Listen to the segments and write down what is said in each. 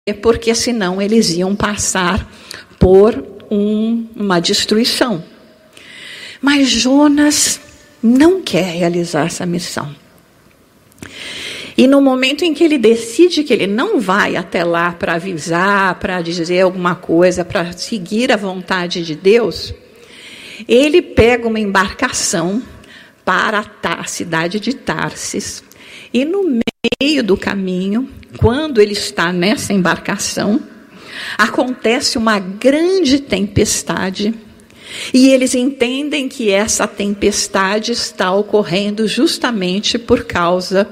porque senão eles iam passar por uma destruição. Mas Jonas não quer realizar essa missão. E no momento em que ele decide que ele não vai até lá para avisar, para dizer alguma coisa, para seguir a vontade de Deus, ele pega uma embarcação para a cidade de Tarsis. E no meio do caminho, quando ele está nessa embarcação, acontece uma grande tempestade. E eles entendem que essa tempestade está ocorrendo justamente por causa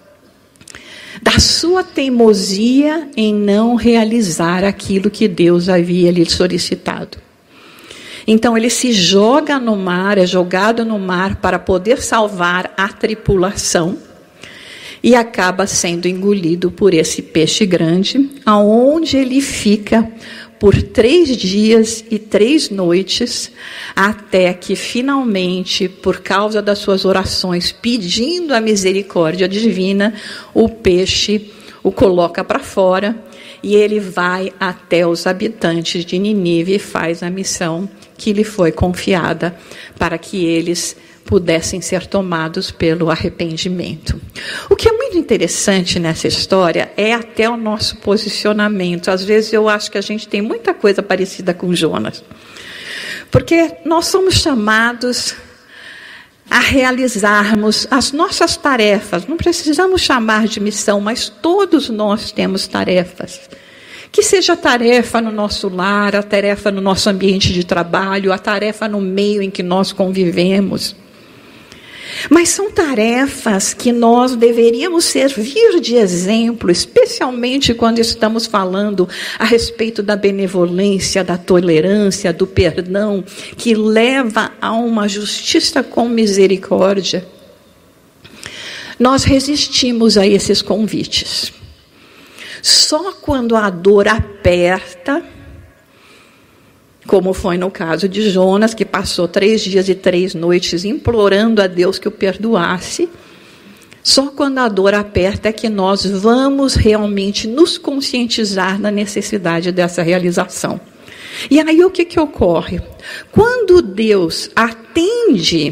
da sua teimosia em não realizar aquilo que Deus havia lhe solicitado. Então ele se joga no mar, é jogado no mar para poder salvar a tripulação e acaba sendo engolido por esse peixe grande, aonde ele fica por 3 dias e 3 noites, até que finalmente, por causa das suas orações, pedindo a misericórdia divina, o peixe o coloca para fora e ele vai até os habitantes de Nínive e faz a missão que lhe foi confiada para que eles pudessem ser tomados pelo arrependimento. O que é muito interessante nessa história é até o nosso posicionamento. Às vezes eu acho que a gente tem muita coisa parecida com Jonas. Porque nós somos chamados a realizarmos as nossas tarefas. Não precisamos chamar de missão, mas todos nós temos tarefas. Que seja a tarefa no nosso lar, a tarefa no nosso ambiente de trabalho, a tarefa no meio em que nós convivemos. Mas são tarefas que nós deveríamos servir de exemplo, especialmente quando estamos falando a respeito da benevolência, da tolerância, do perdão, que leva a uma justiça com misericórdia. Nós resistimos a esses convites. Só quando a dor aperta, como foi no caso de Jonas, que passou 3 dias e 3 noites implorando a Deus que o perdoasse, só quando a dor aperta é que nós vamos realmente nos conscientizar da necessidade dessa realização. E aí o que ocorre? Quando Deus atende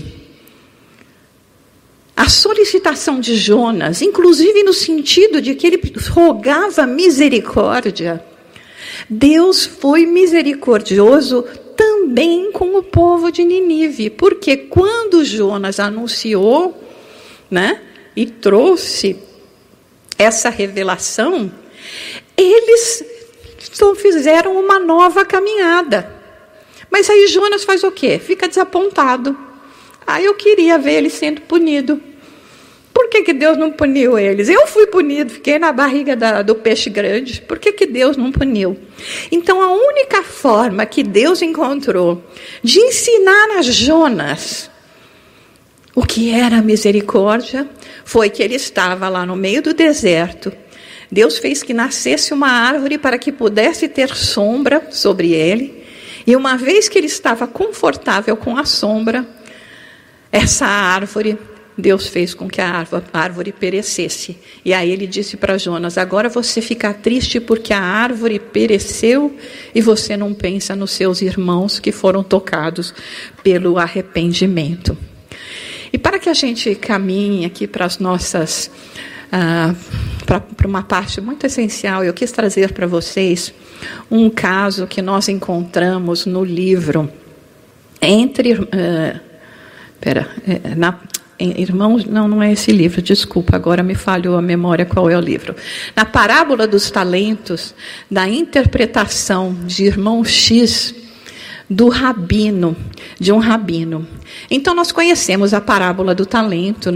a solicitação de Jonas, inclusive no sentido de que ele rogava misericórdia, Deus foi misericordioso também com o povo de Nínive, porque quando Jonas anunciou, e trouxe essa revelação, eles fizeram uma nova caminhada. Mas aí Jonas faz o quê? Fica desapontado. Eu queria ver ele sendo punido. Por que Deus não puniu eles? Eu fui punido, fiquei na barriga do peixe grande. Por que Deus não puniu? Então, a única forma que Deus encontrou de ensinar a Jonas o que era misericórdia foi que ele estava lá no meio do deserto. Deus fez que nascesse uma árvore para que pudesse ter sombra sobre ele. E uma vez que ele estava confortável com a sombra, essa árvore, Deus fez com que a árvore perecesse. E aí ele disse para Jonas: agora você fica triste porque a árvore pereceu e você não pensa nos seus irmãos que foram tocados pelo arrependimento. E para que a gente caminhe aqui para as nossas, para uma parte muito essencial, eu quis trazer para vocês um caso que nós encontramos no livro Irmãos, não é esse livro, desculpa, agora me falhou a memória qual é o livro. Na parábola dos talentos, da interpretação de irmão X, de um rabino. Então, nós conhecemos a parábola do talento,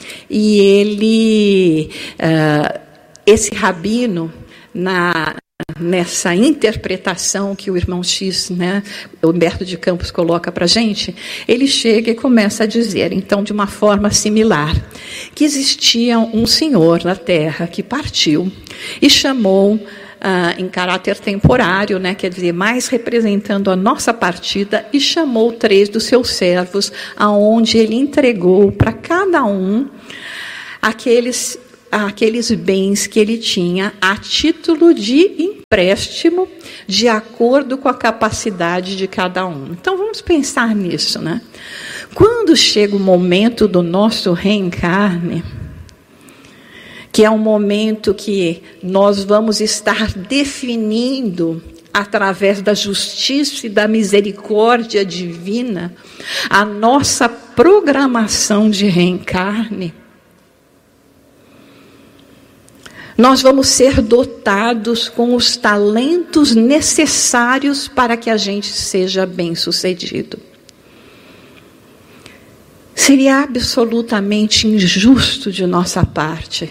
E esse rabino, nessa interpretação que o irmão X, o Humberto de Campos coloca para a gente, ele chega e começa a dizer, então, de uma forma similar, que existia um senhor na terra que partiu e chamou, em caráter temporário, quer dizer, mais representando a nossa partida, e chamou 3 dos seus servos, aonde ele entregou para cada um aqueles bens que ele tinha a título de empréstimo, de acordo com a capacidade de cada um. Então vamos pensar nisso, né? Quando chega o momento do nosso reencarne, que é um momento que nós vamos estar definindo, através da justiça e da misericórdia divina, a nossa programação de reencarne, nós vamos ser dotados com os talentos necessários para que a gente seja bem-sucedido. Seria absolutamente injusto de nossa parte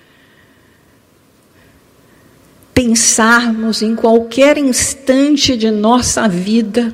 pensarmos em qualquer instante de nossa vida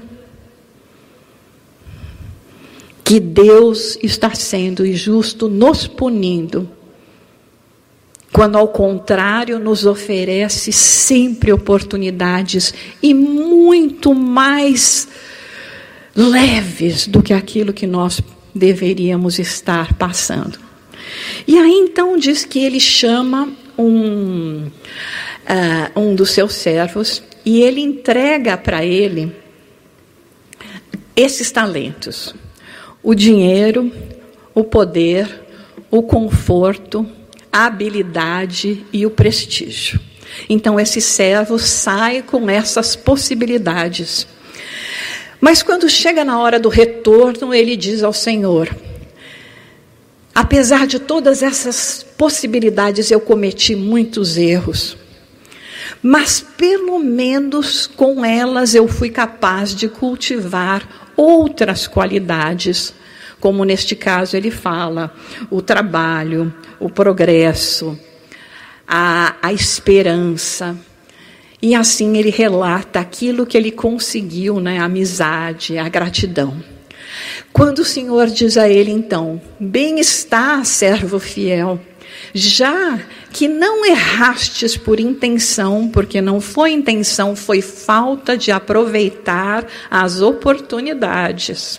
que Deus está sendo injusto, nos punindo, quando ao contrário nos oferece sempre oportunidades e muito mais leves do que aquilo que nós deveríamos estar passando. E aí então diz que ele chama um dos seus servos e ele entrega para ele esses talentos: o dinheiro, o poder, o conforto, a habilidade e o prestígio. Então esse servo sai com essas possibilidades. Mas quando chega na hora do retorno, ele diz ao Senhor: apesar de todas essas possibilidades, eu cometi muitos erros, mas pelo menos com elas eu fui capaz de cultivar outras qualidades, como neste caso ele fala, o trabalho, o progresso, a esperança. E assim ele relata aquilo que ele conseguiu, né? A amizade, a gratidão. Quando o Senhor diz a ele então: bem está, servo fiel, já que não errastes por intenção, porque não foi intenção, foi falta de aproveitar as oportunidades.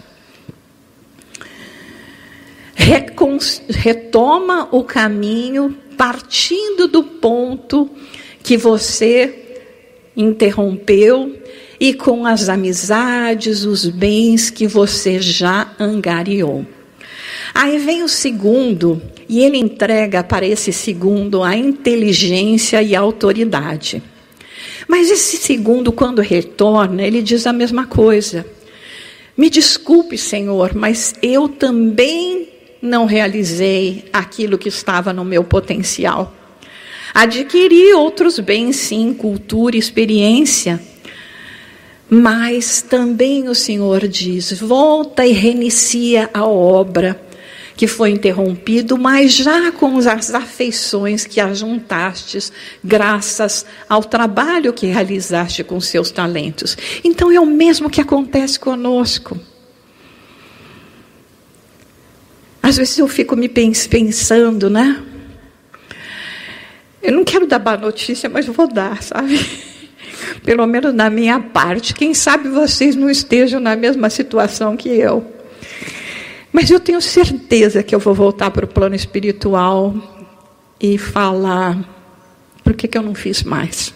Retoma o caminho partindo do ponto que você interrompeu e com as amizades, os bens que você já angariou. Aí vem o segundo, e ele entrega para esse segundo a inteligência e a autoridade. Mas esse segundo, quando retorna, ele diz a mesma coisa: me desculpe, Senhor, mas eu também não realizei aquilo que estava no meu potencial. Adquiri outros bens, sim, cultura, experiência. Mas também o Senhor diz: volta e reinicia a obra que foi interrompido, mas já com as afeições que ajuntastes, graças ao trabalho que realizaste com seus talentos. Então é o mesmo que acontece conosco. Às vezes eu fico me pensando, né? Eu não quero dar má notícia, mas vou dar, sabe? Pelo menos na minha parte. Quem sabe vocês não estejam na mesma situação que eu. Mas eu tenho certeza que eu vou voltar para o plano espiritual e falar: por que eu não fiz mais?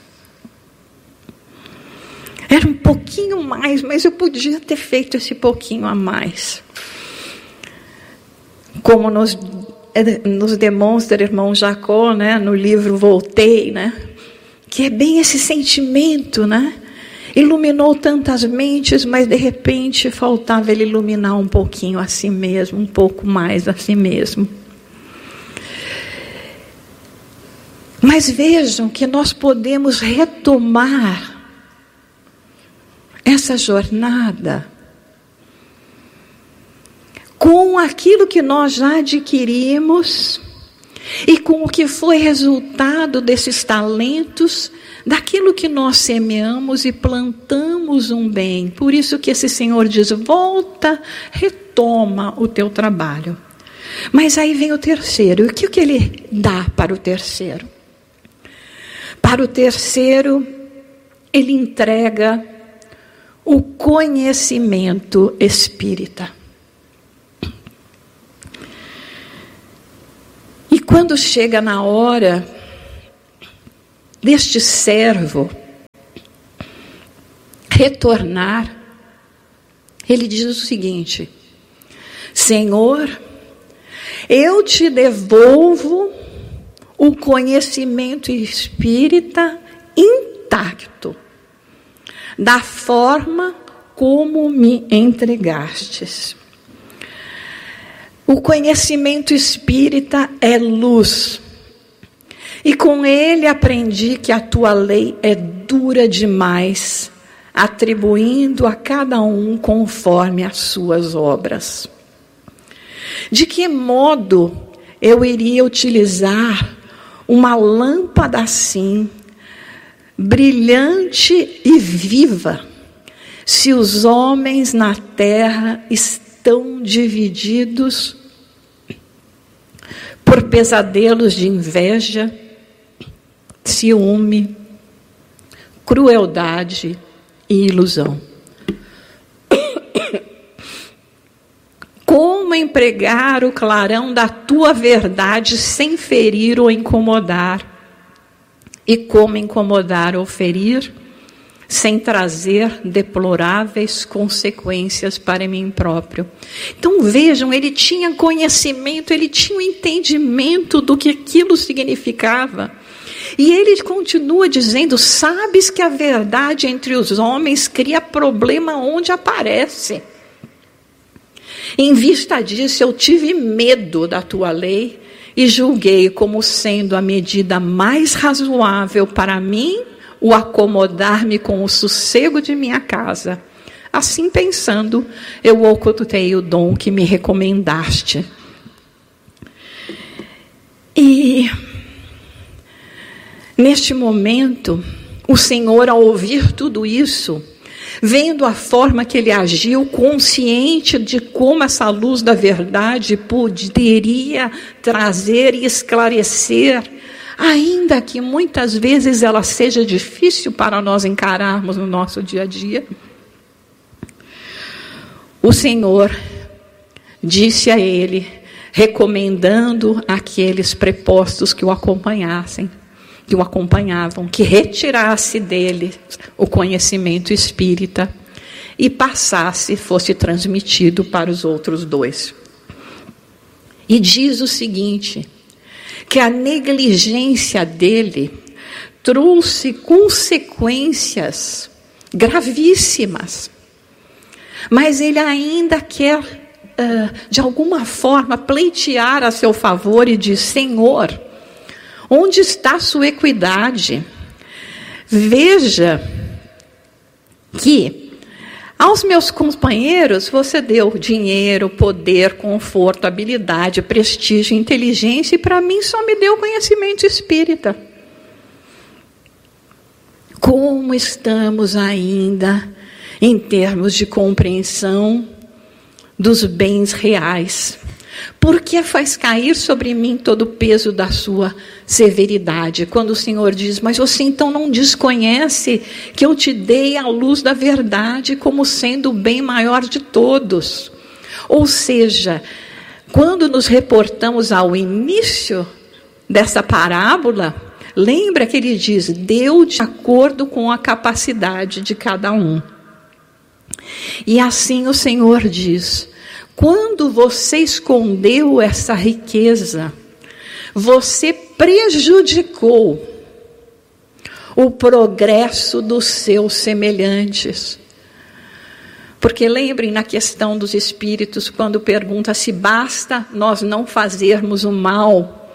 Era um pouquinho mais, mas eu podia ter feito esse pouquinho a mais. Como nos demonstra irmão Jacó, né, no livro Voltei, né, que é bem esse sentimento, né? Iluminou tantas mentes, mas de repente faltava ele iluminar um pouquinho a si mesmo, um pouco mais a si mesmo. Mas vejam que nós podemos retomar essa jornada com aquilo que nós já adquirimos e com o que foi resultado desses talentos, daquilo que nós semeamos e plantamos um bem. Por isso que esse Senhor diz: volta, retoma o teu trabalho. Mas aí vem o terceiro. E o que ele dá para o terceiro? Para o terceiro, ele entrega o conhecimento espírita. E quando chega na hora deste servo retornar, ele diz o seguinte: Senhor, eu te devolvo o conhecimento espírita intacto, da forma como me entregastes. O conhecimento espírita é luz, e com ele aprendi que a tua lei é dura demais, atribuindo a cada um conforme as suas obras. De que modo eu iria utilizar uma lâmpada assim, brilhante e viva, se os homens na terra estão divididos por pesadelos de inveja, ciúme, crueldade e ilusão? Como empregar o clarão da tua verdade sem ferir ou incomodar? E como incomodar ou ferir sem trazer deploráveis consequências para mim próprio? Então vejam, ele tinha conhecimento, ele tinha um entendimento do que aquilo significava. E ele continua dizendo: sabes que a verdade entre os homens cria problema onde aparece. Em vista disso, eu tive medo da tua lei e julguei como sendo a medida mais razoável para mim o acomodar-me com o sossego de minha casa. Assim pensando, eu ocultei o dom que me recomendaste. E neste momento, o Senhor, ao ouvir tudo isso, vendo a forma que ele agiu, consciente de como essa luz da verdade poderia trazer e esclarecer, ainda que muitas vezes ela seja difícil para nós encararmos no nosso dia a dia, o Senhor disse a ele, recomendando aqueles prepostos que o acompanhavam, que retirasse dele o conhecimento espírita e fosse transmitido para os outros dois. E diz o seguinte, que a negligência dele trouxe consequências gravíssimas, mas ele ainda quer, de alguma forma, pleitear a seu favor e diz: Senhor, onde está a sua equidade? Veja que aos meus companheiros você deu dinheiro, poder, conforto, habilidade, prestígio, inteligência, e para mim só me deu conhecimento espírita. Como estamos ainda em termos de compreensão dos bens reais? Por que faz cair sobre mim todo o peso da sua severidade? Quando o Senhor diz: mas você então não desconhece que eu te dei a luz da verdade como sendo o bem maior de todos. Ou seja, quando nos reportamos ao início dessa parábola, lembra que ele diz: deu de acordo com a capacidade de cada um. E assim o Senhor diz: quando você escondeu essa riqueza, você prejudicou o progresso dos seus semelhantes. Porque lembrem na questão dos espíritos, quando pergunta se basta nós não fazermos o mal.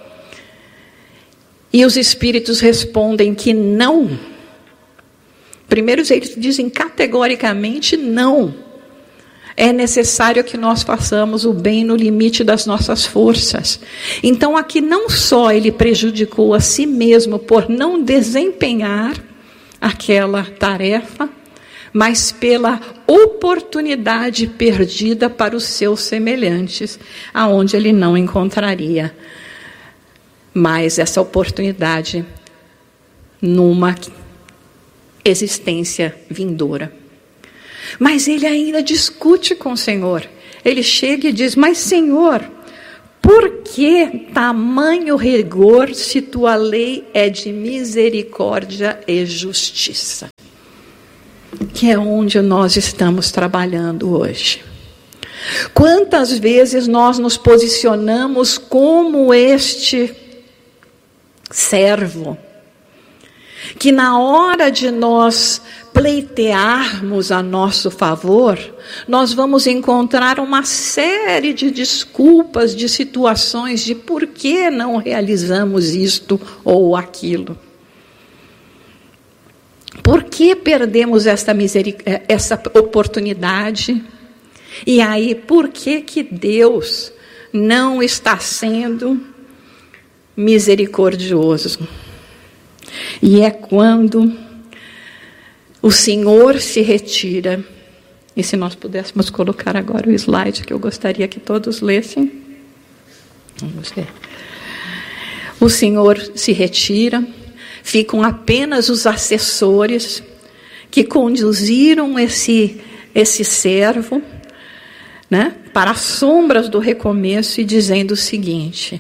E os espíritos respondem que não. Primeiro eles dizem categoricamente não. É necessário que nós façamos o bem no limite das nossas forças. Então aqui não só ele prejudicou a si mesmo por não desempenhar aquela tarefa, mas pela oportunidade perdida para os seus semelhantes, aonde ele não encontraria mais essa oportunidade numa existência vindoura. Mas ele ainda discute com o Senhor. Ele chega e diz: mas Senhor, Por que tamanho rigor se tua lei é de misericórdia e justiça? Que é onde nós estamos trabalhando hoje. Quantas vezes nós nos posicionamos como este servo, que na hora de nós pleitearmos a nosso favor, nós vamos encontrar uma série de desculpas, de situações de por que não realizamos isto ou aquilo. Por que perdemos essa oportunidade? E aí, por que Deus não está sendo misericordioso? E é quando o Senhor se retira. E se nós pudéssemos colocar agora o slide que eu gostaria que todos lessem. Vamos ver. O Senhor se retira, ficam apenas os assessores que conduziram esse servo, né, para as sombras do recomeço e dizendo o seguinte: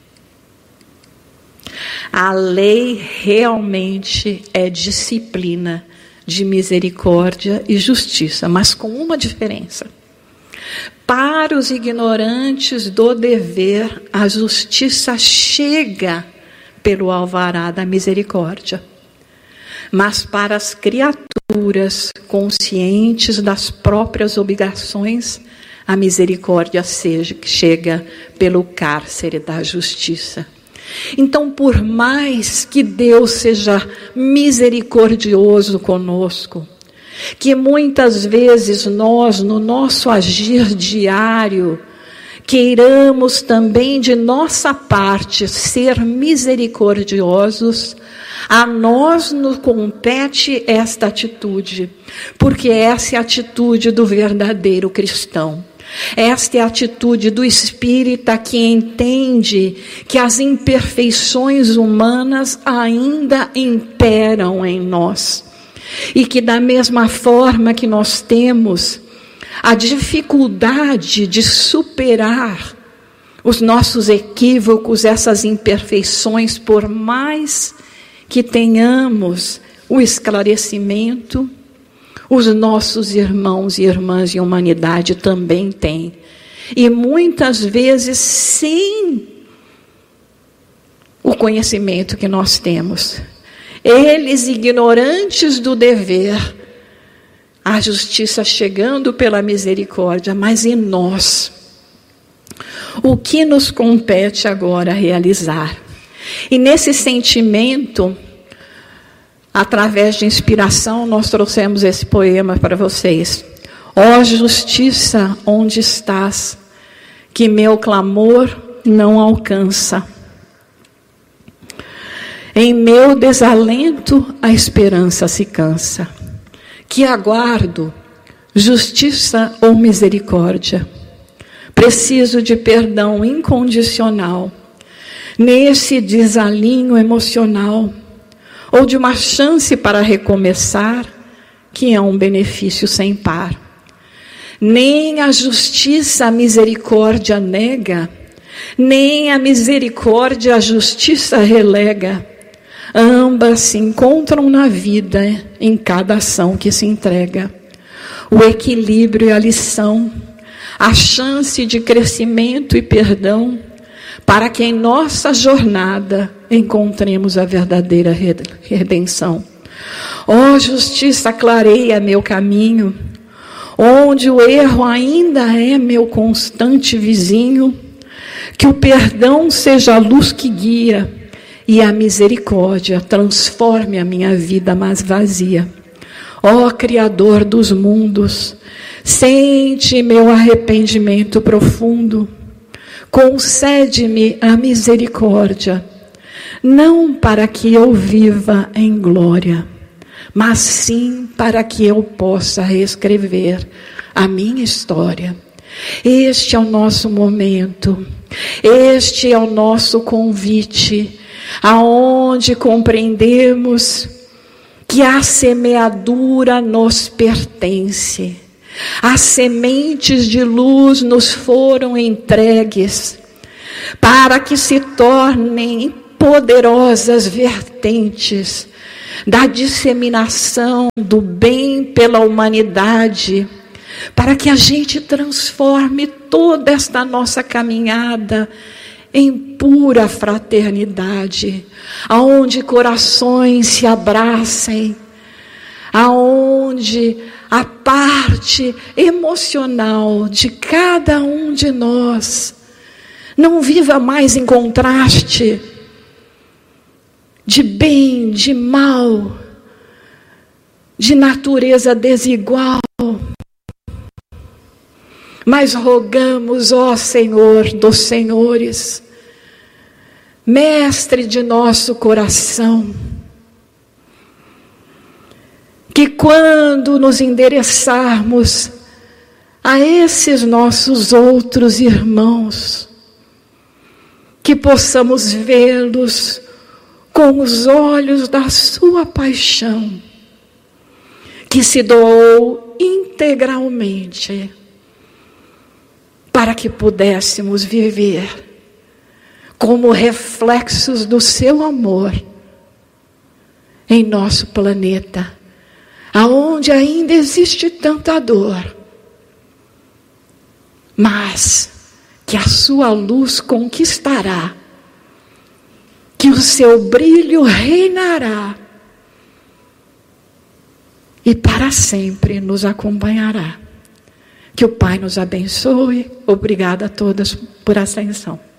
a lei realmente é disciplina de misericórdia e justiça, mas com uma diferença. Para os ignorantes do dever, a justiça chega pelo alvará da misericórdia. Mas para as criaturas conscientes das próprias obrigações, a misericórdia chega pelo cárcere da justiça. Então, por mais que Deus seja misericordioso conosco, que muitas vezes nós, no nosso agir diário, queiramos também de nossa parte ser misericordiosos, a nós nos compete esta atitude, porque essa é a atitude do verdadeiro cristão. Esta é a atitude do espírita que entende que as imperfeições humanas ainda imperam em nós. E que da mesma forma que nós temos a dificuldade de superar os nossos equívocos, essas imperfeições, por mais que tenhamos o esclarecimento, os nossos irmãos e irmãs em humanidade também têm. E muitas vezes, sem o conhecimento que nós temos, eles ignorantes do dever, a justiça chegando pela misericórdia, mas em nós, o que nos compete agora realizar? E nesse sentimento, através de inspiração, nós trouxemos esse poema para vocês. Ó justiça, onde estás, que meu clamor não alcança. Em meu desalento, a esperança se cansa. Que aguardo, justiça ou misericórdia? Preciso de perdão incondicional, nesse desalinho emocional, ou de uma chance para recomeçar, que é um benefício sem par. Nem a justiça a misericórdia nega, nem a misericórdia a justiça relega. Ambas se encontram na vida, em cada ação que se entrega. O equilíbrio e a lição, a chance de crescimento e perdão, para que em nossa jornada encontremos a verdadeira redenção. Ó justiça, clareia meu caminho, onde o erro ainda é meu constante vizinho, que o perdão seja a luz que guia, e a misericórdia transforme a minha vida mais vazia. Ó Criador dos mundos, sente meu arrependimento profundo, concede-me a misericórdia, não para que eu viva em glória, mas sim para que eu possa reescrever a minha história. Este é o nosso momento, este é o nosso convite, aonde compreendemos que a semeadura nos pertence. As sementes de luz nos foram entregues, para que se tornem poderosas vertentes da disseminação do bem pela humanidade, para que a gente transforme toda esta nossa caminhada em pura fraternidade, aonde corações se abracem, aonde a parte emocional de cada um de nós não viva mais em contraste de bem, de mal, de natureza desigual. Mas rogamos, ó Senhor dos senhores, mestre de nosso coração, que quando nos endereçarmos a esses nossos outros irmãos, que possamos vê-los com os olhos da sua paixão, que se doou integralmente para que pudéssemos viver como reflexos do seu amor em nosso planeta, aonde ainda existe tanta dor, mas que a sua luz conquistará, que o seu brilho reinará e para sempre nos acompanhará. Que o Pai nos abençoe. Obrigada a todas por essa atenção.